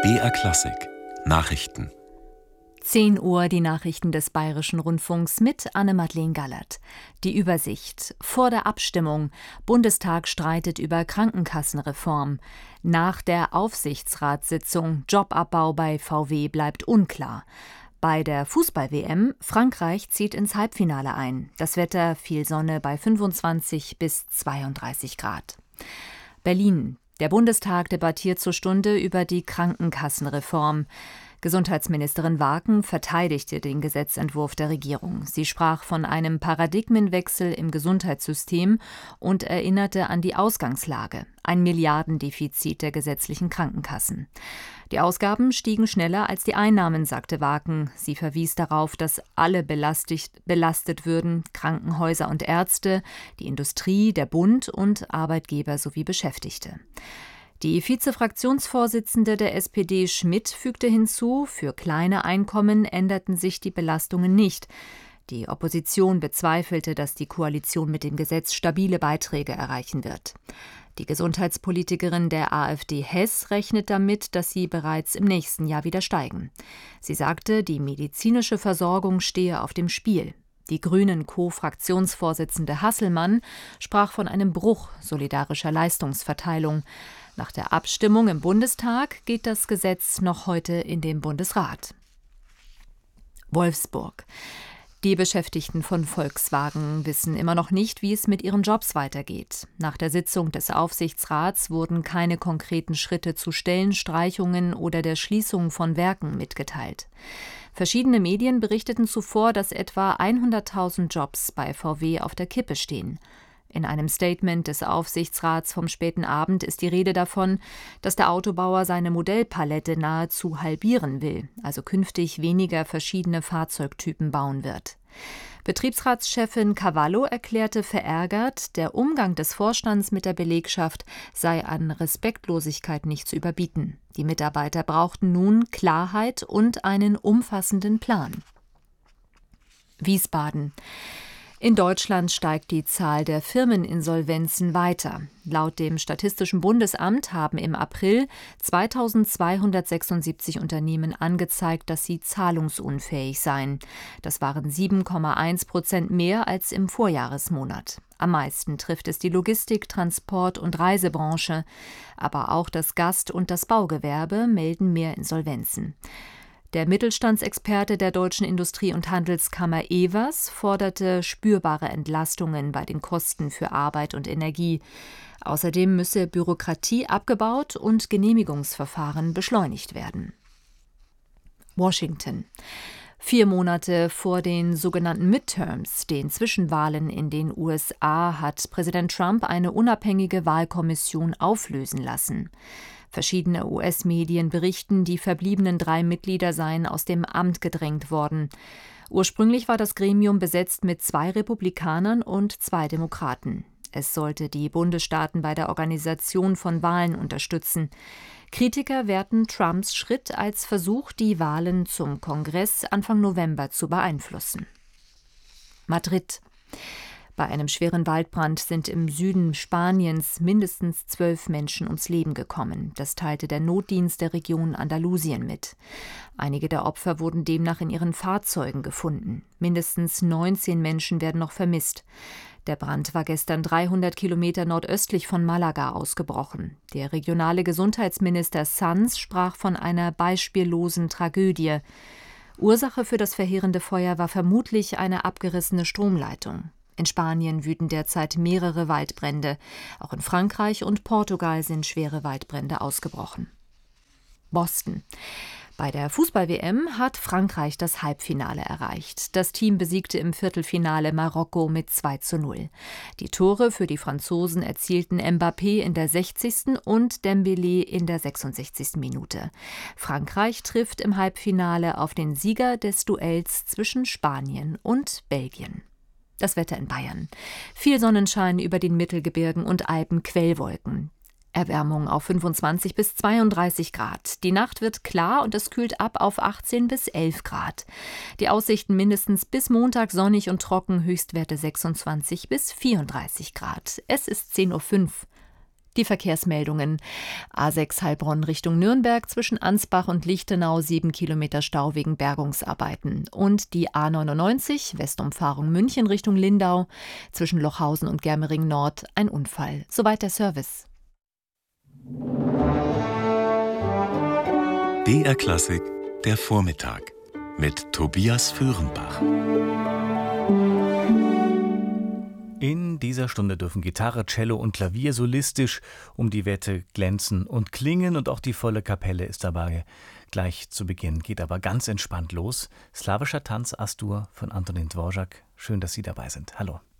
BR Klassik Nachrichten. 10 Uhr die Nachrichten des Bayerischen Rundfunks mit Anne-Madeleine Gallert. Die Übersicht. Vor der Abstimmung. Bundestag streitet über Krankenkassenreform. Nach der Aufsichtsratssitzung. Jobabbau bei VW bleibt unklar. Bei der Fußball-WM. Frankreich zieht ins Halbfinale ein. Das Wetter viel Sonne bei 25 bis 32 Grad. Berlin. Der Bundestag debattiert zur Stunde über die Krankenkassenreform. Gesundheitsministerin Waken verteidigte den Gesetzentwurf der Regierung. Sie sprach von einem Paradigmenwechsel im Gesundheitssystem und erinnerte an die Ausgangslage: ein Milliardendefizit der gesetzlichen Krankenkassen. Die Ausgaben stiegen schneller als die Einnahmen, sagte Waken. Sie verwies darauf, dass alle belastet würden: Krankenhäuser und Ärzte, die Industrie, der Bund und Arbeitgeber sowie Beschäftigte. Die Vizefraktionsvorsitzende der SPD Schmidt fügte hinzu, für kleine Einkommen änderten sich die Belastungen nicht. Die Opposition bezweifelte, dass die Koalition mit dem Gesetz stabile Beiträge erreichen wird. Die Gesundheitspolitikerin der AfD Hess rechnet damit, dass sie bereits im nächsten Jahr wieder steigen. Sie sagte, die medizinische Versorgung stehe auf dem Spiel. Die Grünen-Co-Fraktionsvorsitzende Hasselmann sprach von einem Bruch solidarischer Leistungsverteilung. Nach der Abstimmung im Bundestag geht das Gesetz noch heute in den Bundesrat. Wolfsburg. Die Beschäftigten von Volkswagen wissen immer noch nicht, wie es mit ihren Jobs weitergeht. Nach der Sitzung des Aufsichtsrats wurden keine konkreten Schritte zu Stellenstreichungen oder der Schließung von Werken mitgeteilt. Verschiedene Medien berichteten zuvor, dass etwa 100.000 Jobs bei VW auf der Kippe stehen. In einem Statement des Aufsichtsrats vom späten Abend ist die Rede davon, dass der Autobauer seine Modellpalette nahezu halbieren will, also künftig weniger verschiedene Fahrzeugtypen bauen wird. Betriebsratschefin Cavallo erklärte verärgert, der Umgang des Vorstands mit der Belegschaft sei an Respektlosigkeit nicht zu überbieten. Die Mitarbeiter brauchten nun Klarheit und einen umfassenden Plan. Wiesbaden. In Deutschland steigt die Zahl der Firmeninsolvenzen weiter. Laut dem Statistischen Bundesamt haben im April 2276 Unternehmen angezeigt, dass sie zahlungsunfähig seien. Das waren 7,1% mehr als im Vorjahresmonat. Am meisten trifft es die Logistik-, Transport- und Reisebranche. Aber auch das Gast- und das Baugewerbe melden mehr Insolvenzen. Der Mittelstandsexperte der Deutschen Industrie- und Handelskammer Evers forderte spürbare Entlastungen bei den Kosten für Arbeit und Energie. Außerdem müsse Bürokratie abgebaut und Genehmigungsverfahren beschleunigt werden. Washington. 4 Monate vor den sogenannten Midterms, den Zwischenwahlen in den USA, hat Präsident Trump eine unabhängige Wahlkommission auflösen lassen. Verschiedene US-Medien berichten, die verbliebenen 3 Mitglieder seien aus dem Amt gedrängt worden. Ursprünglich war das Gremium besetzt mit 2 Republikanern und 2 Demokraten. Es sollte die Bundesstaaten bei der Organisation von Wahlen unterstützen. Kritiker werten Trumps Schritt als Versuch, die Wahlen zum Kongress Anfang November zu beeinflussen. Madrid. Bei einem schweren Waldbrand sind im Süden Spaniens mindestens 12 Menschen ums Leben gekommen. Das teilte der Notdienst der Region Andalusien mit. Einige der Opfer wurden demnach in ihren Fahrzeugen gefunden. Mindestens 19 Menschen werden noch vermisst. Der Brand war gestern 300 Kilometer nordöstlich von Malaga ausgebrochen. Der regionale Gesundheitsminister Sanz sprach von einer beispiellosen Tragödie. Ursache für das verheerende Feuer war vermutlich eine abgerissene Stromleitung. In Spanien wüten derzeit mehrere Waldbrände. Auch in Frankreich und Portugal sind schwere Waldbrände ausgebrochen. Boston. Bei der Fußball-WM hat Frankreich das Halbfinale erreicht. Das Team besiegte im Viertelfinale Marokko mit 2:0. Die Tore für die Franzosen erzielten Mbappé in der 60. und Dembélé in der 66. Minute. Frankreich trifft im Halbfinale auf den Sieger des Duells zwischen Spanien und Belgien. Das Wetter in Bayern. Viel Sonnenschein über den Mittelgebirgen und Alpen, Quellwolken. Erwärmung auf 25 bis 32 Grad. Die Nacht wird klar und es kühlt ab auf 18 bis 11 Grad. Die Aussichten mindestens bis Montag sonnig und trocken, Höchstwerte 26 bis 34 Grad. Es ist 10:05 Uhr. Die Verkehrsmeldungen: A6 Heilbronn Richtung Nürnberg zwischen Ansbach und Lichtenau 7 Kilometer Stau wegen Bergungsarbeiten. Und die A99 Westumfahrung München Richtung Lindau zwischen Lochhausen und Germering Nord ein Unfall. Soweit der Service. BR Klassik, der Vormittag mit Tobias Föhrenbach. In dieser Stunde dürfen Gitarre, Cello und Klavier solistisch um die Wette glänzen und klingen, und auch die volle Kapelle ist dabei. Gleich zu Beginn geht aber ganz entspannt los. Slawischer Tanz As-Dur von Antonín Dvořák. Schön, dass Sie dabei sind. Hallo.